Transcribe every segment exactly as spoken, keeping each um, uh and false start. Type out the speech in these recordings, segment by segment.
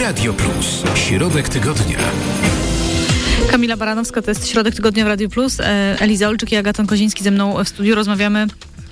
Radio Plus. Środek tygodnia. Kamila Baranowska, to jest Środek Tygodnia w Radio Plus. Eliza Olczyk i Agaton Koziński ze mną w studiu. Rozmawiamy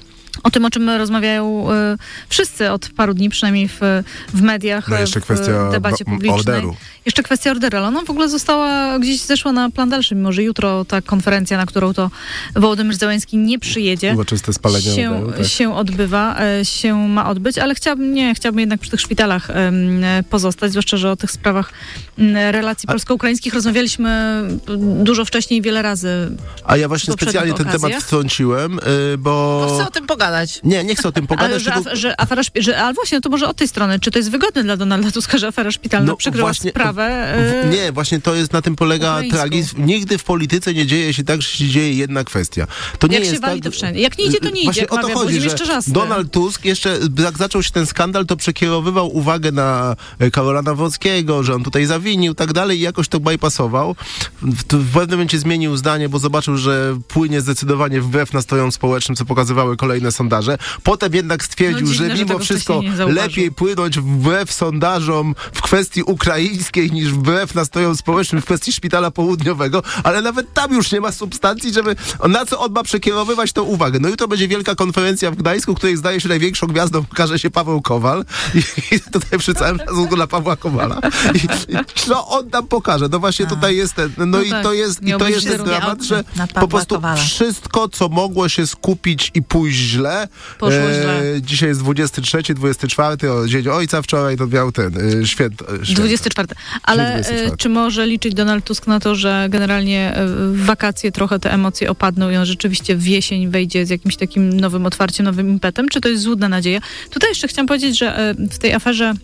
o tym, o czym rozmawiają y, wszyscy od paru dni, przynajmniej w, w mediach, no jeszcze w kwestia debacie publicznej. Orderu. Jeszcze kwestia orderu, ale ona w ogóle została, gdzieś zeszła na plan dalszy, mimo że jutro ta konferencja, na którą to Wołodymyr Zełenski nie przyjedzie, uroczyste spalenie się, orderu, tak. się odbywa, się ma odbyć, ale chciałabym, nie, chciałabym jednak przy tych szpitalach um, pozostać, zwłaszcza, że o tych sprawach um, relacji polsko-ukraińskich rozmawialiśmy dużo wcześniej, wiele razy. A ja właśnie specjalnie ten okazjach. temat wtrąciłem, yy, bo... No chcę o tym pogadać. Nie, nie chcę o tym pogadać. Ale, że, tylko... af- że afera szpi- że, ale właśnie, no to może od tej strony, czy to jest wygodne dla Donalda Tuska, że afera szpitalna No przykryła właśnie, sprawę? W, nie, właśnie to jest, na tym polega ukraińską. tragizm. Nigdy w polityce nie dzieje się tak, że się dzieje jedna kwestia. To nie Jak jest się wali, tak, to wszędzie. Jak nie idzie, to nie idzie. Właśnie Jak o to mawia, chodzi, że Czerzasty. Donald Tusk jeszcze, jak zaczął się ten skandal, to przekierowywał uwagę na Karola Nawrockiego, że on tutaj zawinił i tak dalej i jakoś to bypassował. W, w pewnym momencie zmienił zdanie, bo zobaczył, że płynie zdecydowanie wbrew nastrojom społecznym, co pokazywały kolejne sondaże. Potem jednak stwierdził, No dziwne, że że mimo tego wszystko wcześniej nie zauważył. lepiej płynąć wbrew sondażom w kwestii ukraińskiej niż wbrew nastrojom społecznym w kwestii szpitala południowego, ale nawet tam już nie ma substancji, żeby na co on ma przekierowywać tą uwagę. No jutro będzie wielka konferencja w Gdańsku, której zdaje się największą gwiazdą okaże się Paweł Kowal i, i tutaj przy całym szacunku dla Pawła Kowala. I, i co on tam pokaże? No właśnie tutaj jest ten, no, No i tak, to jest, i miał to być jest ten wizerunkiem dramat, że na Pawła po prostu Kowala. wszystko, co mogło się skupić i pójść źle, Poszło źle. dzisiaj jest dwudziesty trzeci, dwudziesty czwarty, o Dzień Ojca wczoraj, to miał ten y, święto, święto. dwudziesty czwarty. Ale dwudziesty czwarty. e, czy może liczyć Donald Tusk na to, że generalnie e, w wakacje trochę te emocje opadną i on rzeczywiście w jesień wejdzie z jakimś takim nowym otwarciem, nowym impetem? Czy to jest złudna nadzieja? Tutaj jeszcze chciałam powiedzieć, że e, w tej aferze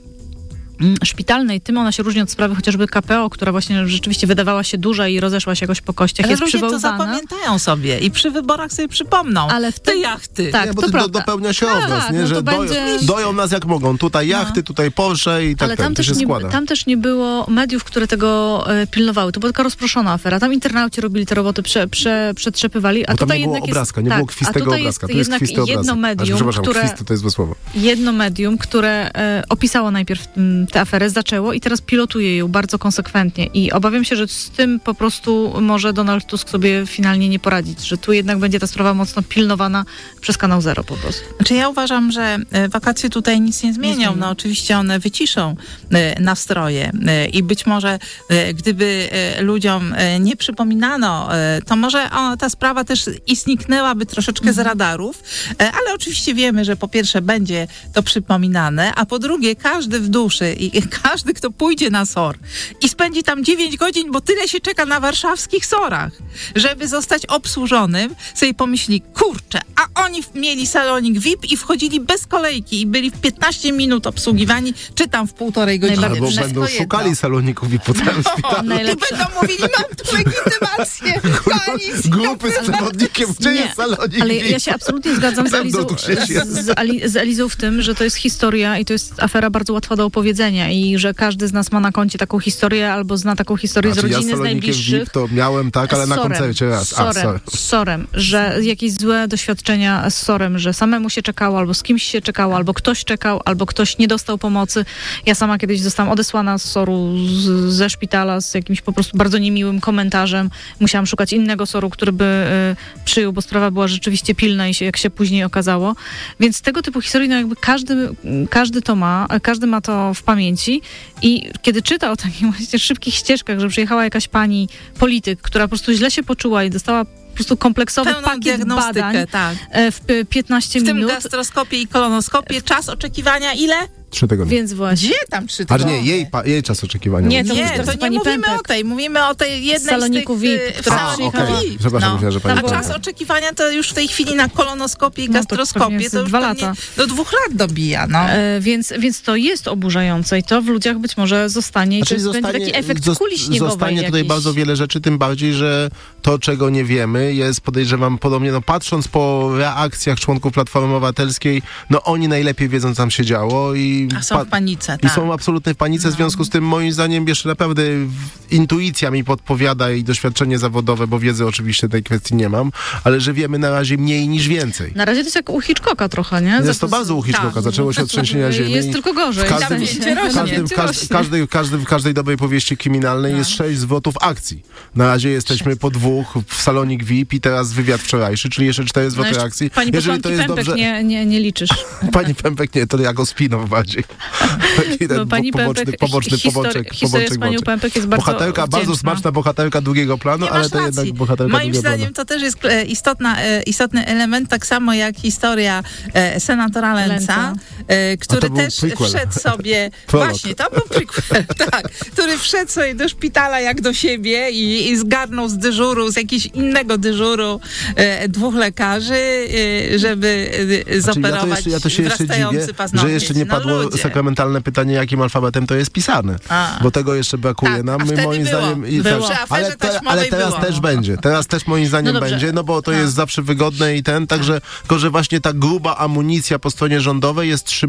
szpitalnej, tym ona się różni od sprawy chociażby K P O, która właśnie rzeczywiście wydawała się duża i rozeszła się jakoś po kościach, Ale jest ludzie to przywoływana. zapamiętają sobie i przy wyborach sobie przypomną. Ale w te tym- jachty. tak, Nie, bo to to do, prawda. dopełnia się Tak, obraz, nie? no że to doją, będzie- doją nas jak mogą. Tutaj jachty, tutaj Porsche i tak Ale ten, tam to się też, nie, składa. tam też nie było mediów, które tego e, pilnowały. To była taka rozproszona afera. Tam internauci robili te roboty, prze, prze, przetrzepywali, a Bo tam tutaj nie było jednak obrazka, jest, nie tak, było a kwistego tutaj obrazka. jest Tu jest jednak kwisty obrazek. jedno medium, Znaczy, przepraszam, które, kwisty to jest złe słowo. jedno medium, które e, opisało najpierw m, tę aferę, zaczęło i teraz pilotuje ją bardzo konsekwentnie. I obawiam się, że z tym po prostu może Donald Tusk sobie finalnie nie poradzić, że tu jednak będzie ta sprawa mocno pilnowana przez Kanał Zero po prostu. Znaczy ja uważam, że e, wakacje tutaj nic nie zmienią. Nie zmienią. No oczywiście one wyciszą e, nastroje e, i być może e, gdyby e, ludziom e, nie przypominano, e, to może o, ta sprawa też i zniknęłaby troszeczkę Mhm. z radarów, e, ale oczywiście wiemy, że po pierwsze będzie to przypominane, a po drugie każdy w duszy i, i każdy, kto pójdzie na S O R i spędzi tam dziewięć godzin, bo tyle się czeka na warszawskich sorach, żeby zostać obsłużonym, sobie pomyśli, kurczę, a oni mieli salonik V I P i wchodzili bez kolejki i byli w piętnaście minut obsługiwani, czy tam w półtorej godziny. Najbardziej- Albo Wszystko będą jedno. szukali saloników i po całym szpitalu. I Najlepsze. będą mówili, mam tu legitymację koalicji. Grupy z przewodnikiem, gdzie Nie, jest salonik ale V I P? ja się absolutnie zgadzam z Będą Elizą, tu chcieli. z, z, Ali, z Elizą w tym, że to jest historia i to jest afera bardzo łatwa do opowiedzenia i że każdy z nas ma na koncie taką historię albo zna taką historię Znaczy, z ja rodziny, z salonikiem V I najbliższych. P to miałem, tak, ale Z na sorem, koncercie raz. Z A, sorem, sorry. z sorem, że jakieś złe doświadczenia z sorem, że samemu się czekało, albo z kimś się czekało, albo ktoś czekał, albo ktoś nie dostał pomocy. Ja sama kiedyś zostałam odesłana z soru z, ze szpitala z jakimś po prostu bardzo niemiłym komentarzem. Musiałam szukać innego soru, który by y, przyjął, bo sprawa była rzeczywiście pilna i się, jak się później okazało. Więc tego typu historii, no jakby każdy, każdy to ma, każdy ma to w pamięci i kiedy czyta o takich właśnie szybkich ścieżkach, że przyjechała jakaś pani polityk, która po prostu źle się poczuła i dostała po prostu kompleksowy Pełną pakiet diagnostykę, badań tak. e, w p- piętnaście W tym minut, gastroskopię i kolonoskopię. Czas oczekiwania ile? Trzy tygodnie. więc właśnie. Gdzie tam trzy Ale tygodnie? nie, jej, pa, jej czas oczekiwania. Nie, to Nie, mówisz to teraz nie pani mówimy Pępek. o tej, mówimy o tej jednej saloniku z tych... V I P, y, która w saloniku przyjechała. V I P. Przepraszam, myślałem, że pani A Tam czas była- oczekiwania to już w tej chwili na kolonoskopię i No to gastroskopię pewnie to już dwa pewnie lata. do dwóch lat dobija, no. E, więc, więc to jest oburzające i to w ludziach być może zostanie i to jest, będzie taki efekt zos- kuli śniegowej Zostanie tutaj jakiś. bardzo wiele rzeczy, tym bardziej, że to, czego nie wiemy, jest, podejrzewam, podobnie, no patrząc po reakcjach członków Platformy Obywatelskiej, no oni najlepiej wiedzą, co tam się działo i i... A są w panice, I tak. są absolutnie w panice, w związku z tym moim zdaniem jeszcze naprawdę intuicja mi podpowiada i doświadczenie zawodowe, bo wiedzy oczywiście tej kwestii nie mam, ale że wiemy na razie mniej niż więcej. Na razie to jest jak u Hitchcocka trochę, nie? Jest to bardzo u Hitchcocka, tak. zaczęło się od trzęsienia ziemi. Jest tylko gorzej. W każdym, W sensie, w każdym, w każdym, w każdej, w każdym, w każdej dobrej powieści kryminalnej Tak. jest sześć zwrotów akcji. Na razie jesteśmy po dwóch w salonik V I P i teraz wywiad wczorajszy, czyli jeszcze cztery No zwroty jeszcze akcji. Pani Jeżeli posłanki to jest Pępek dobrze... nie, nie, nie liczysz. Pani Pępek nie, to jako Spinow bardziej. Taki ten No, pani poboczny, Pępek, poboczny, histori- poboczek, historia poboczek, z panią boczek. Pępek jest bardzo Bohaterka, bardzo wdzięczna. smaczna bohaterka drugiego planu, Nie ale masz to racji. jednak bohaterka Moim drugiego zdaniem planu. to też jest e, istotna, e, istotny element, tak samo jak historia e, senatora Lenca, Lenca. e, który to był też prequel. wszedł sobie, Prolog. właśnie, to był prequel, tak, który wszedł sobie do szpitala jak do siebie i, i zgarnął z dyżuru, z jakiegoś innego dyżuru e, dwóch lekarzy, e, żeby e, Znaczy, ja to, zoperować jeszcze, ja to się jeszcze wrastający dziwię, paznokieć. że jeszcze nie No padło ludzie. sakramentalne pytanie, jakim alfabetem to jest pisane. A. Bo tego jeszcze brakuje Tak, nam. a My wtedy moim było. zdaniem... i Było. tak, Przy aferze ale, te, taśmowej ale teraz było. też będzie. Teraz też moim zdaniem No dobrze. będzie, no bo to A. jest zawsze wygodne i ten, także tylko, że właśnie ta gruba amunicja po stronie rządowej jest